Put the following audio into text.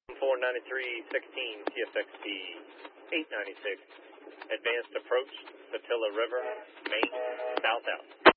49316 TFXT 896. Advanced approach, Satilla River, Main, south out.